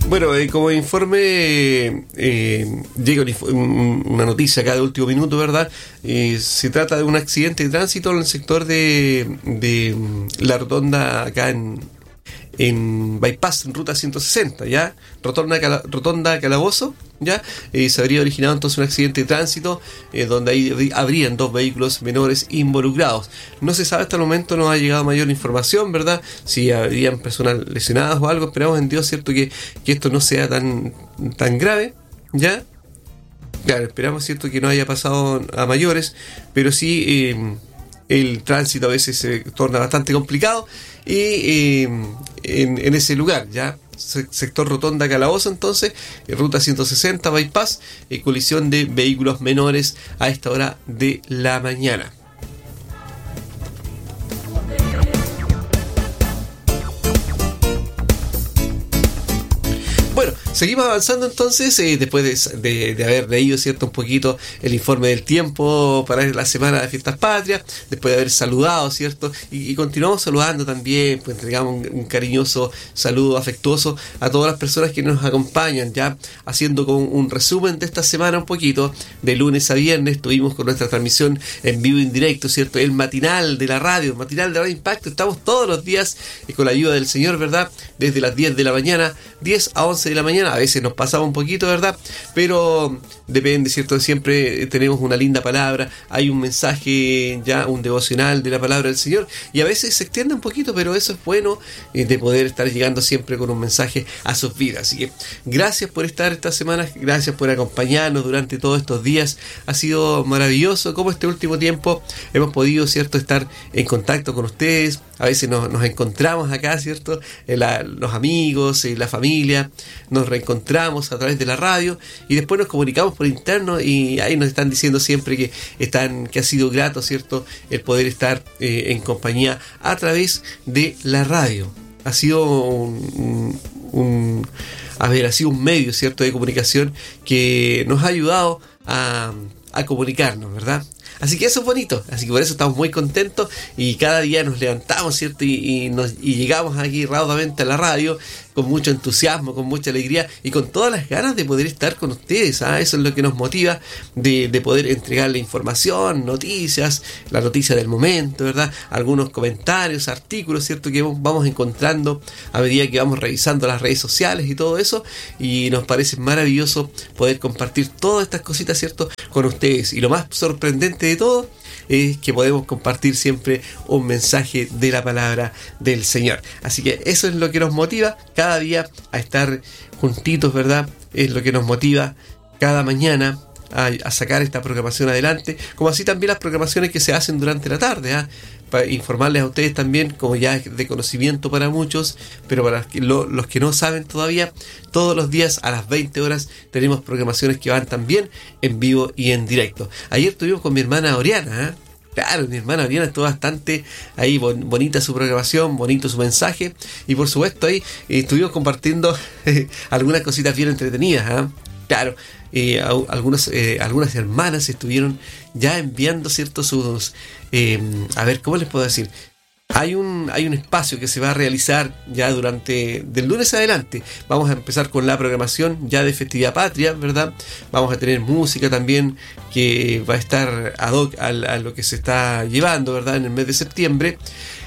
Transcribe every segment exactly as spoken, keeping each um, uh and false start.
Bueno, eh, como informe, eh, llega un, una noticia acá de último minuto, ¿verdad? Eh, se trata de un accidente de tránsito en el sector de, de la rotonda acá en, en Bypass, en ruta ciento sesenta, ¿ya? Rotonda, Cala, rotonda Calabozo, ¿ya? Eh, se habría originado entonces un accidente de tránsito eh, donde ahí habrían dos vehículos menores involucrados. No se sabe hasta el momento, no ha llegado mayor información, ¿verdad? Si habrían personas lesionadas o algo. Esperamos en Dios, ¿cierto? Que, que esto no sea tan, tan grave, ¿ya? Claro, esperamos, ¿cierto? Que no haya pasado a mayores, pero sí eh, el tránsito a veces se torna bastante complicado y eh, en, en ese lugar, ¿ya? Sector Rotonda Calabozo, entonces, ruta ciento sesenta, Bypass, eh, colisión de vehículos menores a esta hora de la mañana. Bueno, seguimos avanzando entonces, eh, después de, de, de haber leído, ¿cierto?, un poquito el informe del tiempo para la semana de Fiestas Patrias, después de haber saludado, ¿cierto? Y, y continuamos saludando también, pues entregamos un, un cariñoso saludo afectuoso a todas las personas que nos acompañan, ya haciendo con un resumen de esta semana un poquito, de lunes a viernes, estuvimos con nuestra transmisión en vivo y en directo, ¿cierto? El matinal de la radio, el matinal de Radio Impacto, estamos todos los días eh, con la ayuda del Señor, ¿verdad? Desde las diez de la mañana, diez a once de la mañana, a veces nos pasamos un poquito, ¿verdad? Pero depende, ¿cierto? Siempre tenemos una linda palabra, hay un mensaje ya, un devocional de la palabra del Señor, y a veces se extiende un poquito, pero eso es bueno eh, de poder estar llegando siempre con un mensaje a sus vidas. Así que gracias por estar esta semana, gracias por acompañarnos durante todos estos días, ha sido maravilloso como este último tiempo hemos podido, ¿cierto?, estar en contacto con ustedes. A veces nos, nos encontramos acá, ¿cierto? Eh, la, los amigos, eh, la familia, nos reencontramos a través de la radio y después nos comunicamos por interno y ahí nos están diciendo siempre que están que ha sido grato, ¿cierto?, el poder estar eh, en compañía a través de la radio. Ha sido un, un, un, a ver, ha sido un medio, ¿cierto?, de comunicación que nos ha ayudado a, a comunicarnos, ¿verdad? Así que eso es bonito, así que por eso estamos muy contentos y cada día nos levantamos, ¿cierto? Y, y, nos, y llegamos aquí raudamente a la radio con mucho entusiasmo, con mucha alegría y con todas las ganas de poder estar con ustedes, ¿ah? Eso es lo que nos motiva, de, de poder entregarle información, noticias, la noticia del momento, ¿verdad? Algunos comentarios, artículos, ¿cierto?, que vamos encontrando a medida que vamos revisando las redes sociales y todo eso, y nos parece maravilloso poder compartir todas estas cositas, ¿cierto?, con ustedes. Y lo más sorprendente de todo es que podemos compartir siempre un mensaje de la palabra del Señor. Así que eso es lo que nos motiva cada día a estar juntitos, ¿verdad? Es lo que nos motiva cada mañana a, a sacar esta programación adelante, como así también las programaciones que se hacen durante la tarde, ¿eh? Para informarles a ustedes también, como ya es de conocimiento para muchos, pero para los que, lo, los que no saben todavía, todos los días a las veinte horas tenemos programaciones que van también en vivo y en directo. Ayer estuvimos con mi hermana Oriana, ¿eh? Claro, mi hermana Oriana estuvo bastante ahí, bon, bonita su programación, bonito su mensaje, y por supuesto ahí eh, estuvimos compartiendo eh, algunas cositas bien entretenidas, ¿eh? Claro, eh, a, algunos, eh, algunas hermanas estuvieron ya enviando, ¿cierto?, sus... Eh, a ver, ¿cómo les puedo decir? Hay un, hay un espacio que se va a realizar ya durante, del lunes adelante. Vamos a empezar con la programación ya de Festividad Patria, ¿verdad? Vamos a tener música también que va a estar ad hoc a, a lo que se está llevando, ¿verdad?, en el mes de septiembre.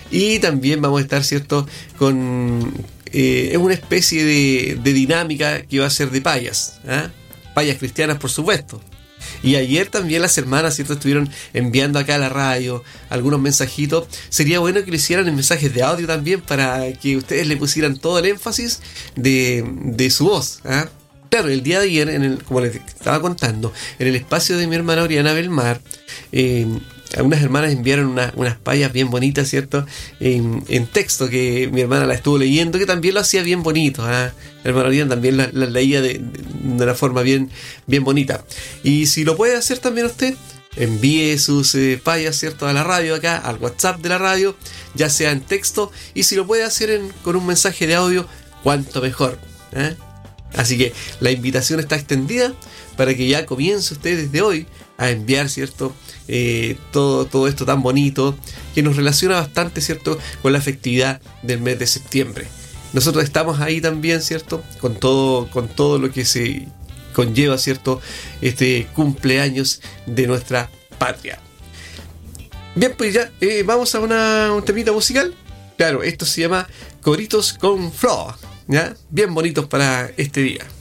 Y también vamos a estar, ¿cierto?, con... Eh, es una especie de, de dinámica que va a ser de payas, ¿eh? Payas cristianas, por supuesto. Y ayer también las hermanas, ¿cierto?, estuvieron enviando acá a la radio algunos mensajitos. Sería bueno que lo hicieran en mensajes de audio también para que ustedes le pusieran todo el énfasis de, de su voz, ¿eh? Claro, el día de ayer, en el, como les estaba contando, en el espacio de mi hermana Oriana Belmar, eh, algunas hermanas enviaron una, unas payas bien bonitas, ¿cierto?, En, en texto, que mi hermana la estuvo leyendo, que también lo hacía bien bonito, ¿eh? La hermana Oriana también la, la leía de, de, de una forma bien, bien bonita. Y si lo puede hacer también usted, envíe sus eh, payas, ¿cierto?, a la radio acá, al WhatsApp de la radio, ya sea en texto, y si lo puede hacer en, con un mensaje de audio, cuanto mejor, ¿eh? Así que la invitación está extendida para que ya comience usted desde hoy a enviar, ¿cierto?, eh, todo, todo esto tan bonito que nos relaciona bastante, ¿cierto?, con la festividad del mes de septiembre. nosotros estamos ahí también, ¿cierto? Con todo, con todo lo que se conlleva, ¿cierto? Este cumpleaños de nuestra patria. Bien, pues ya, eh, vamos a una, un temita musical. Claro, esto se llama Coritos con Flow, ¿ya? Bien bonitos para este día.